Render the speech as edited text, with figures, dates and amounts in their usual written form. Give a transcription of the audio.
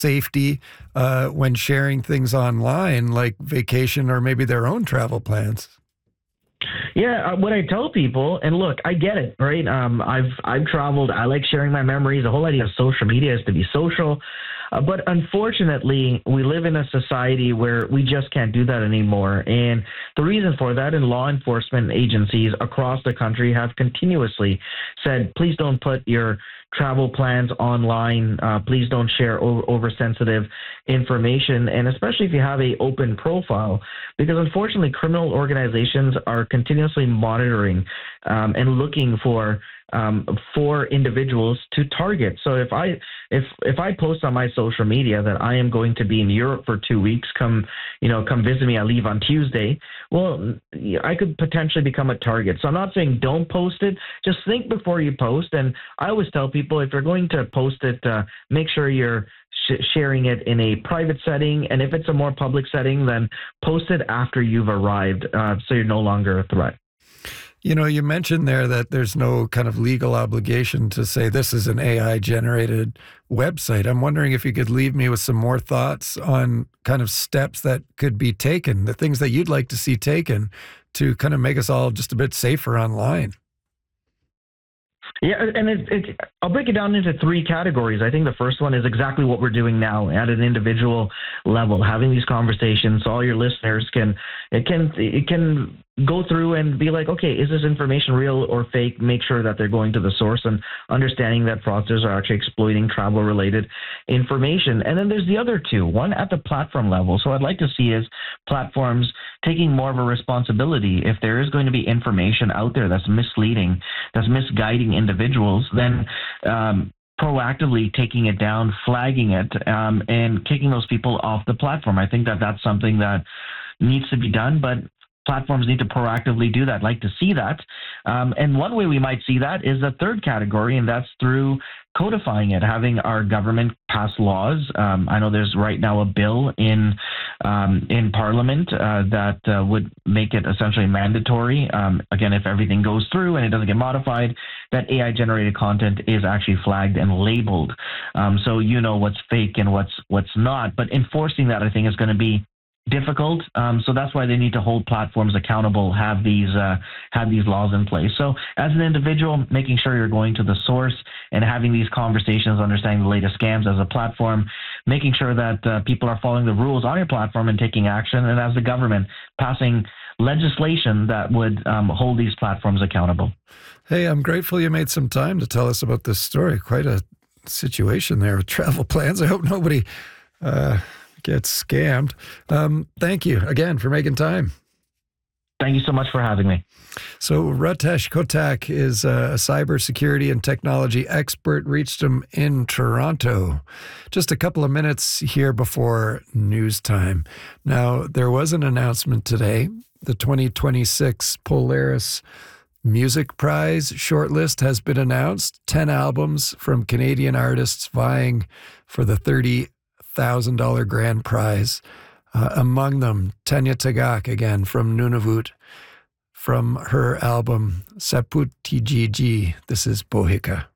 safety when sharing things online, like vacation or maybe their own travel plans? Yeah, what I tell people, and look, I get it, right? I've traveled. I like sharing my memories. The whole idea of social media is to be social, but unfortunately, we live in a society where we just can't do that anymore. And the reason for that, and law enforcement agencies across the country have continuously said, please don't put your travel plans online. Please don't share oversensitive information, and especially if you have a open profile, because unfortunately, criminal organizations are continuously monitoring and looking for individuals to target. So if I post on my social media that I am going to be in Europe for 2 weeks, come visit me. I leave on Tuesday. Well, I could potentially become a target. So I'm not saying don't post it. Just think before you post. And I always tell people, if you're going to post it, make sure you're sharing it in a private setting. And if it's a more public setting, then post it after you've arrived, so you're no longer a threat. You mentioned there that there's no kind of legal obligation to say this is an AI-generated website. I'm wondering if you could leave me with some more thoughts on kind of steps that could be taken, the things that you'd like to see taken to kind of make us all just a bit safer online. Yeah, and I'll break it down into 3 categories. I think the first one is exactly what we're doing now at an individual level, having these conversations so all your listeners can go through and be like, okay, is this information real or fake? Make sure that they're going to the source and understanding that fraudsters are actually exploiting travel-related information. And then there's the other 2, one at the platform level. So I'd like to see is platforms taking more of a responsibility. If there is going to be information out there that's misleading, that's misguiding individuals, then proactively taking it down, flagging it, and kicking those people off the platform. I think that that's something that needs to be done, but platforms need to proactively do that. I'd like to see that. And one way we might see that is the third category, and that's through codifying it, having our government pass laws. I know there's right now a bill in Parliament that would make it essentially mandatory. Again, if everything goes through and it doesn't get modified, that AI-generated content is actually flagged and labeled. So what's fake and what's not. But enforcing that, I think, is going to be difficult. So that's why they need to hold platforms accountable, have these laws in place. So as an individual, making sure you're going to the source and having these conversations, understanding the latest scams as a platform, making sure that people are following the rules on your platform and taking action, and as the government, passing legislation that would hold these platforms accountable. Hey, I'm grateful you made some time to tell us about this story. Quite a situation there with travel plans. I hope nobody gets scammed. Thank you again for making time. Thank you so much for having me. So Ritesh Kotak is a cybersecurity and technology expert. Reached him in Toronto. Just a couple of minutes here before news time. Now, there was an announcement today. The 2026 Polaris Music Prize shortlist has been announced. 10 albums from Canadian artists vying for the $30,000 grand prize. Among them, Tanya Tagaq, again, from Nunavut, from her album Saput Tijiji. This is Bohica.